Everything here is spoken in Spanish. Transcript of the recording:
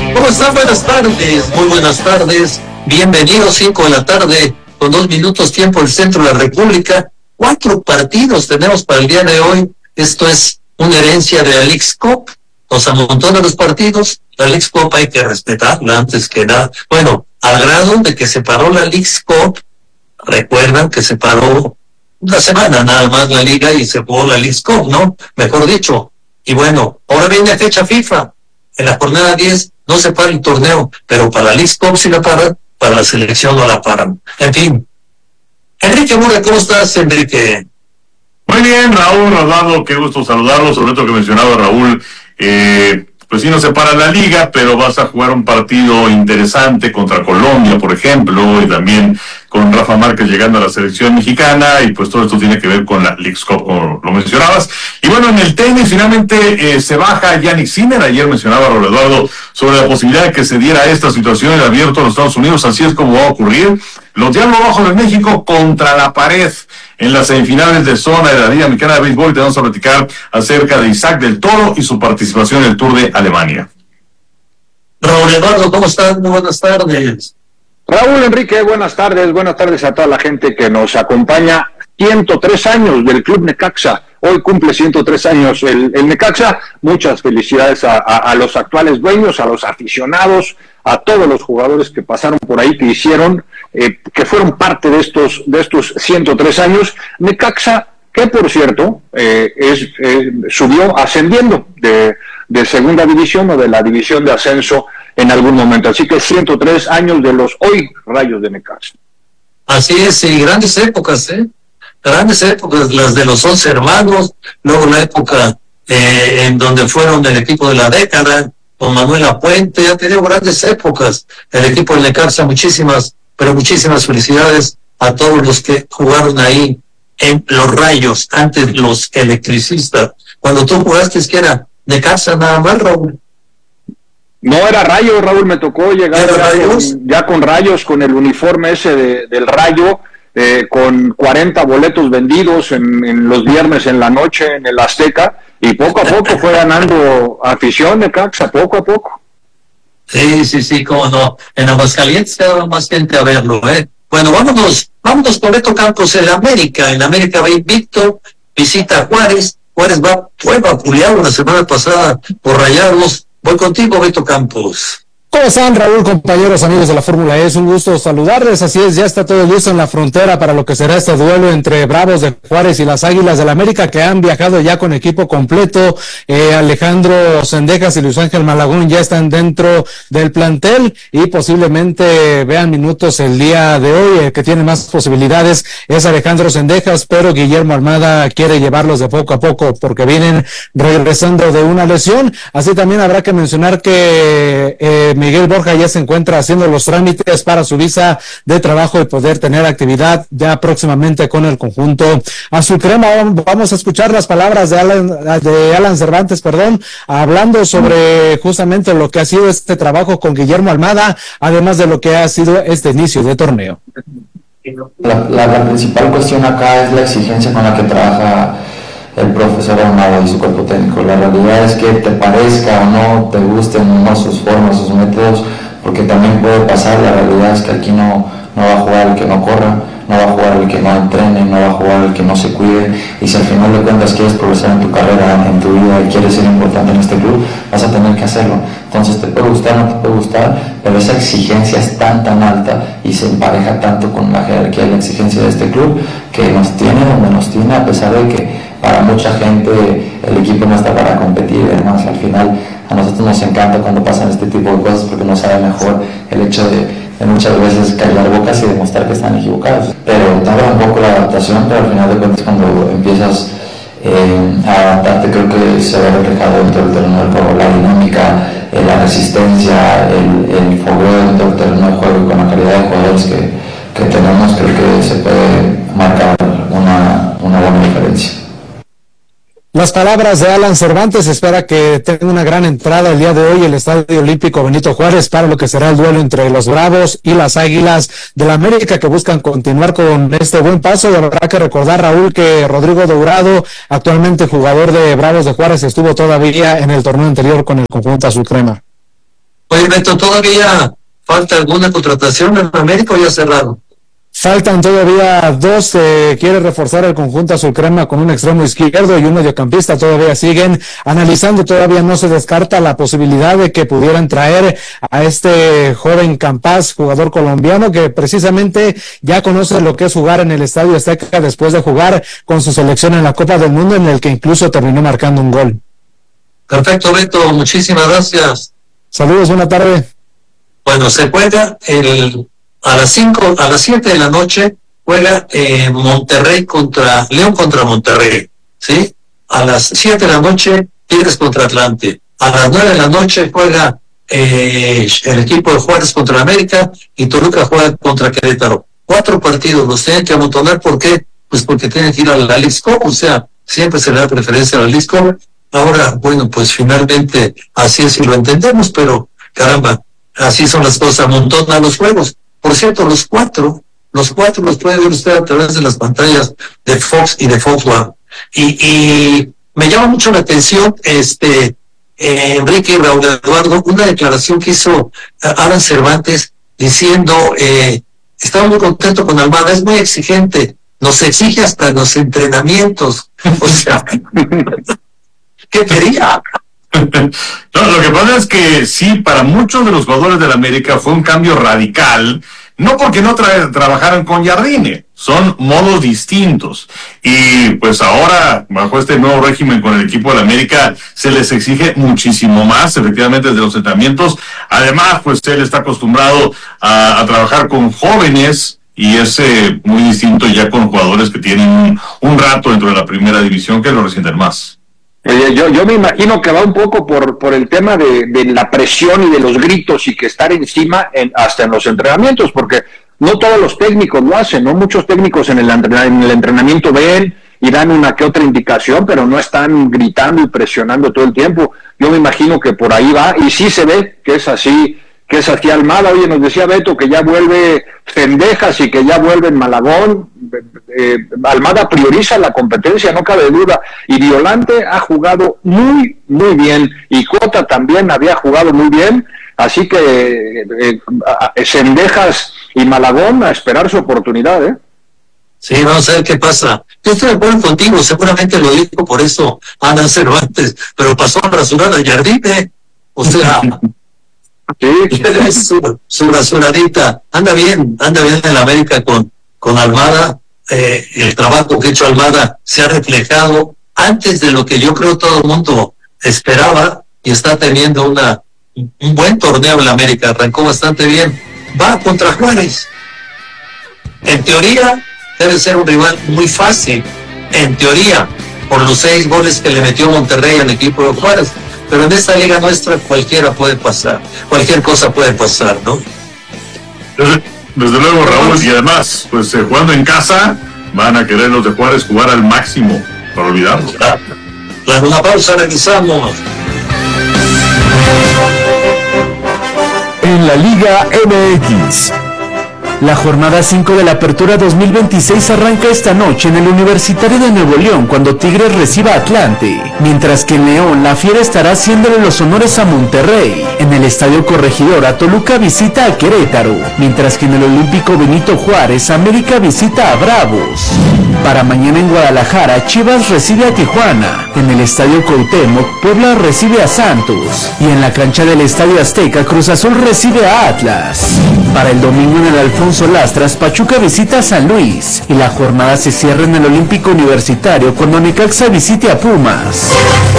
¿Cómo están? Buenas tardes, muy buenas tardes. Bienvenidos, 5 de la tarde, con 2 minutos tiempo el centro de la República. 4 partidos tenemos para el día de hoy. Esto es una herencia de la Leagues Cup. Nos amontonan los partidos. La Leagues Cup hay que respetarla antes que nada. Bueno, al grado de que se paró la Leagues Cup. Recuerdan que se paró una semana nada más la liga y se jugó la Leagues Cup, ¿no? Mejor dicho. Y bueno, ahora viene fecha FIFA. En la jornada 10 no se para el torneo, pero para la Leagues Cup sí la paran, para la selección no la paran. En fin. Enrique Mura, ¿cómo estás, Enrique? Muy bien, Raúl Rodado, qué gusto saludarlo, sobre todo que mencionaba Raúl, pues sí no se para la liga, pero vas a jugar un partido interesante contra Colombia, por ejemplo, y también con Rafa Márquez llegando a la selección mexicana, y pues todo esto tiene que ver con la Leagues Cup, como lo mencionabas. Y bueno, en el tenis finalmente se baja Jannik Sinner. Ayer mencionaba Raúl Eduardo sobre la posibilidad de que se diera esta situación en el Abierto de los Estados Unidos, así es como va a ocurrir. Los Diablos Rojos de México contra la pared en las semifinales de zona de la Liga Mexicana de Béisbol. Te vamos a platicar acerca de Isaac del Toro y su participación en el Tour de Alemania. Raúl Eduardo, ¿cómo estás? Muy buenas tardes. Raúl, Enrique, buenas tardes a toda la gente que nos acompaña. 103 años del Club Necaxa, hoy cumple 103 años el Necaxa. Muchas felicidades a los actuales dueños, a los aficionados, a todos los jugadores que pasaron por ahí, que hicieron, que fueron parte de estos 103 años. Necaxa, que por cierto, subió ascendiendo de segunda división o de la división de ascenso en algún momento. Así que 103 años de los hoy Rayos de Necaxa. Así es, y grandes épocas, grandes épocas, las de los 11 hermanos, luego la época en donde fueron el equipo de la década, con Manuel Apuente. Ya tenido grandes épocas el equipo de Necaxa. Muchísimas felicidades a todos los que jugaron ahí en los Rayos, antes los electricistas. Cuando tú jugaste, es que era Necaxa nada más, Raúl. No, era Rayos, Raúl, me tocó llegar ya con Rayos, con el uniforme ese del Rayo, con 40 boletos vendidos en los viernes en la noche en el Azteca, y poco a poco fue ganando afición de Necaxa, poco a poco. Sí, cómo no. En Aguascalientes se daba más gente a verlo, Bueno, vámonos con Beto Campos. En América va invicto, visita a Juárez. Juárez fue vapuleado la semana pasada por Rayados. Voy contigo, Beto Campos. ¿Cómo están, Raúl, compañeros, amigos de la Fórmula E? Es un gusto saludarles. Así es, ya está todo listo en la frontera para lo que será este duelo entre Bravos de Juárez y las Águilas del América, que han viajado ya con equipo completo. Alejandro Zendejas y Luis Ángel Malagón ya están dentro del plantel y posiblemente vean minutos el día de hoy. El que tiene más posibilidades es Alejandro Zendejas, pero Guillermo Almada quiere llevarlos de poco a poco porque vienen regresando de una lesión. Así también habrá que mencionar que Miguel Borja ya se encuentra haciendo los trámites para su visa de trabajo y poder tener actividad ya próximamente con el conjunto azul crema. Vamos a escuchar las palabras de Alan Cervantes, hablando sobre justamente lo que ha sido este trabajo con Guillermo Almada, además de lo que ha sido este inicio de torneo. La principal cuestión acá es la exigencia con la que trabaja el profesor Almada y su cuerpo técnico. La realidad es que te parezca o no, te gusten o no sus formas, sus métodos, porque también puede pasar. La realidad es que aquí no va a jugar el que no corra, no va a jugar el que no entrene, no va a jugar el que no se cuide, y si al final de cuentas quieres progresar en tu carrera, en tu vida, y quieres ser importante en este club, vas a tener que hacerlo. Entonces te puede gustar, no te puede gustar, pero esa exigencia es tan alta y se empareja tanto con la jerarquía y la exigencia de este club, que nos tiene donde nos tiene, a pesar de que para mucha gente el equipo no está para competir. Además, al final a nosotros nos encanta cuando pasan este tipo de cosas, porque nos sabe mejor el hecho de muchas veces callar bocas y demostrar que están equivocados. Pero tarda un poco la adaptación, pero al final de cuentas cuando empiezas a adaptarte, creo que se ve reflejado dentro del terreno del juego, la dinámica, la resistencia, el fogueo dentro del terreno de juego, y con la calidad de jugadores que tenemos, creo que se puede marcar una buena diferencia. Las palabras de Alan Cervantes. Espera que tenga una gran entrada el día de hoy el Estadio Olímpico Benito Juárez para lo que será el duelo entre los Bravos y las Águilas de la América, que buscan continuar con este buen paso. Y habrá que recordar, Raúl, que Rodrigo Dourado, actualmente jugador de Bravos de Juárez, estuvo todavía en el torneo anterior con el conjunto azul crema. Oye, Beto, ¿todavía falta alguna contratación en América o ya cerraron? Faltan todavía dos, quiere reforzar el conjunto azulcrema con un extremo izquierdo y un mediocampista, todavía siguen analizando, todavía no se descarta la posibilidad de que pudieran traer a este joven Campás, jugador colombiano que precisamente ya conoce lo que es jugar en el Estadio Azteca después de jugar con su selección en la Copa del Mundo, en el que incluso terminó marcando un gol. Perfecto, Beto, muchísimas gracias. Saludos, buena tarde. Bueno, se juega a las 7 de la noche juega Monterrey contra León contra Monterrey, ¿sí? A las 7 de la noche Tigres contra Atlante. A las 9 de la noche juega el equipo de Juárez contra América y Toluca juega contra Querétaro. 4 partidos los tienen que amontonar. ¿Por qué? Pues porque tienen que ir a la Leagues Cup, o sea, siempre se le da preferencia a la Leagues Cup. Ahora, bueno, pues finalmente así es y lo entendemos, pero caramba, así son las cosas, amontonan los juegos. Por cierto, los cuatro los puede ver usted a través de las pantallas de Fox y de Fox One. Y me llama mucho la atención, Enrique y Raúl Eduardo, una declaración que hizo Alan Cervantes diciendo, estaba muy contento con Almada, es muy exigente, nos exige hasta en los entrenamientos. O sea, ¿qué quería? No, lo que pasa es que sí, para muchos de los jugadores del América fue un cambio radical, no porque no trabajaran con Jardine, son modos distintos. Y pues ahora, bajo este nuevo régimen con el equipo del América, se les exige muchísimo más, efectivamente, desde los entrenamientos. Además, pues él está acostumbrado a trabajar con jóvenes, y es muy distinto ya con jugadores que tienen un rato dentro de la primera división, que lo resienten más. Yo me imagino que va un poco por el tema de la presión y de los gritos y que estar encima hasta en los entrenamientos, porque no todos los técnicos lo hacen, ¿no? Muchos técnicos en el entrenamiento ven y dan una que otra indicación, pero no están gritando y presionando todo el tiempo. Yo me imagino que por ahí va, y sí se ve que es así Almada. Oye, nos decía Beto que ya vuelve Cendejas y que ya vuelve Malagón. Almada prioriza la competencia, no cabe duda, y Violante ha jugado muy, muy bien, y Cota también había jugado muy bien, así que Cendejas y Malagón a esperar su oportunidad, ¿eh? Sí, vamos a ver qué pasa. Yo estoy de acuerdo contigo, seguramente lo dijo por eso Ana Cervantes, pero pasó a rasurar a Jardine, o sea... Sí. su rasuradita, anda bien en la América con Almada. El trabajo que ha hecho Almada se ha reflejado antes de lo que yo creo todo el mundo esperaba, y está teniendo un buen torneo en la América, arrancó bastante bien, va contra Juárez. En teoría debe ser un rival muy fácil, en teoría, por los 6 goles que le metió Monterrey al equipo de Juárez. Pero en esta liga nuestra cualquiera puede pasar, cualquier cosa puede pasar, ¿no? Desde luego, Raúl, y además, pues jugando en casa, van a querer los de Juárez jugar al máximo, para olvidarlo. Claro, una pausa, regresamos. En la Liga MX. La jornada 5 de la Apertura 2026 arranca esta noche en el Universitario de Nuevo León cuando Tigres reciba a Atlante, mientras que en León la Fiera estará haciéndole los honores a Monterrey. En el Estadio Corregidora Toluca visita a Querétaro, mientras que en el Olímpico Benito Juárez América visita a Bravos. Para mañana en Guadalajara Chivas recibe a Tijuana, en el Estadio Cuauhtémoc Puebla recibe a Santos y en la cancha del Estadio Azteca Cruz Azul recibe a Atlas. Para el domingo en el Alfonso Lastras Pachuca visita a San Luis y la jornada se cierra en el Olímpico Universitario cuando Necaxa visite a Pumas.